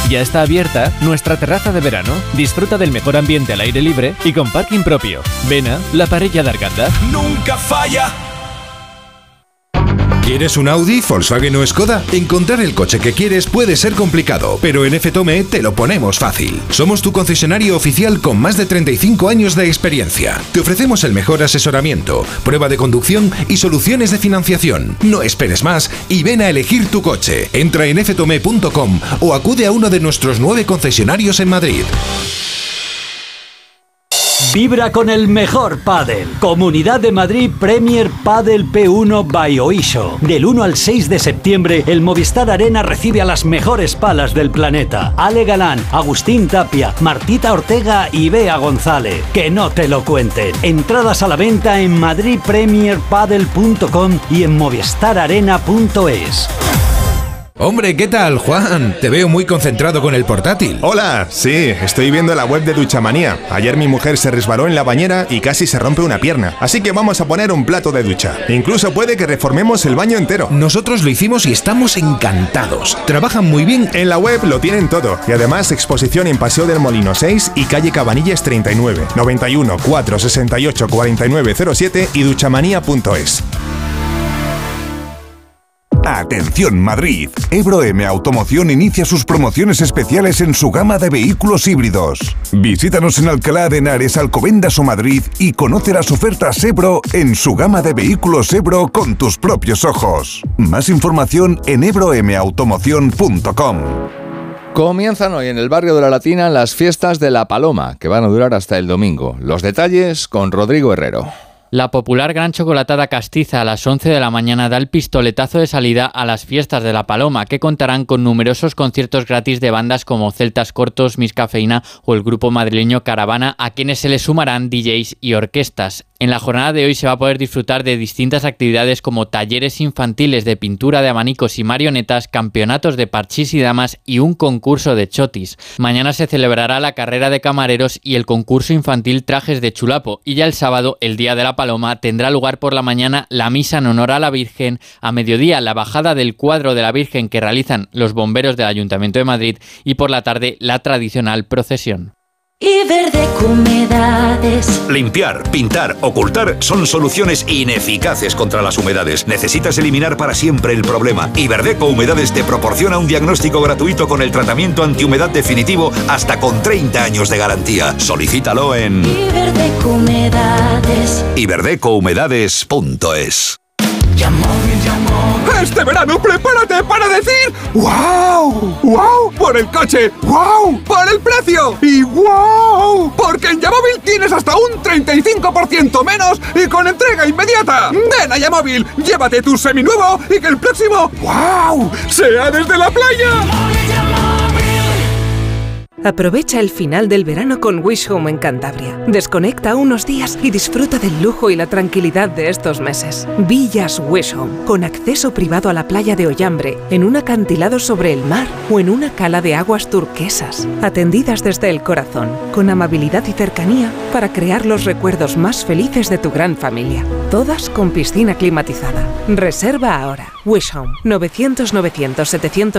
Ya está abierta nuestra terraza de verano. Disfruta del mejor ambiente al aire libre y con parking propio. Vena, la parella d'Arganda. ¡Nunca falla! ¿Quieres un Audi, Volkswagen o Skoda? Encontrar el coche que quieres puede ser complicado, pero en F-Tome te lo ponemos fácil. Somos tu concesionario oficial con más de 35 años de experiencia. Te ofrecemos el mejor asesoramiento, prueba de conducción y soluciones de financiación. No esperes más y ven a elegir tu coche. Entra en ftome.com o acude a uno de nuestros 9 concesionarios en Madrid. Vibra con el mejor pádel. Comunidad de Madrid Premier Padel P1 by Oisho. Del 1 al 6 de septiembre, el Movistar Arena recibe a las mejores palas del planeta. Ale Galán, Agustín Tapia, Martita Ortega y Bea González. Que no te lo cuenten. Entradas a la venta en madridpremierpadel.com y en movistararena.es. Hombre, ¿qué tal, Juan? Te veo muy concentrado con el portátil. Hola, sí, estoy viendo la web de Duchamanía. Ayer mi mujer se resbaló en la bañera y casi se rompe una pierna. Así que vamos a poner un plato de ducha. Incluso puede que reformemos el baño entero. Nosotros lo hicimos y estamos encantados. Trabajan muy bien. En la web lo tienen todo. Y además exposición en Paseo del Molino 6 y calle Cabanillas 39, 91 468 4907 y duchamanía.es. Atención Madrid, Ebro M Automoción inicia sus promociones especiales en su gama de vehículos híbridos. Visítanos en Alcalá de Henares, Alcobendas o Madrid y conoce las ofertas Ebro en su gama de vehículos Ebro con tus propios ojos. Más información en ebromautomoción.com. Comienzan hoy en el barrio de la Latina las fiestas de la Paloma, que van a durar hasta el domingo. Los detalles con Rodrigo Herrero. La popular gran chocolatada castiza a las 11 de la mañana da el pistoletazo de salida a las fiestas de la Paloma, que contarán con numerosos conciertos gratis de bandas como Celtas Cortos, Miss Cafeína o el grupo madrileño Caravana, a quienes se les sumarán DJs y orquestas. En la jornada de hoy se va a poder disfrutar de distintas actividades como talleres infantiles de pintura de abanicos y marionetas, campeonatos de parchís y damas y un concurso de chotis. Mañana se celebrará la carrera de camareros y el concurso infantil Trajes de Chulapo, y ya el sábado, el Día de la Paloma, tendrá lugar por la mañana la misa en honor a la Virgen, a mediodía la bajada del cuadro de la Virgen que realizan los bomberos del Ayuntamiento de Madrid y por la tarde la tradicional procesión. Iberdeco Humedades. Limpiar, pintar, ocultar son soluciones ineficaces contra las humedades. Necesitas eliminar para siempre el problema. Iberdeco Humedades te proporciona un diagnóstico gratuito con el tratamiento antihumedad definitivo hasta con 30 años de garantía. Solicítalo en Iberdeco Humedades. iberdecouhumedades.es. Este verano prepárate para decir ¡wow! ¡Wow! Por el coche, ¡wow! Por el precio y ¡wow! Porque en Yamóvil tienes hasta un 35% menos y con entrega inmediata. Ven a Yamóvil, llévate tu seminuevo y que el próximo ¡wow! sea desde la playa. Aprovecha el final del verano con Wish Home en Cantabria. Desconecta unos días y disfruta del lujo y la tranquilidad de estos meses. Villas Wish Home, con acceso privado a la playa de Ollambre, en un acantilado sobre el mar o en una cala de aguas turquesas. Atendidas desde el corazón, con amabilidad y cercanía para crear los recuerdos más felices de tu gran familia. Todas con piscina climatizada. Reserva ahora. Wish Home, 900 900 700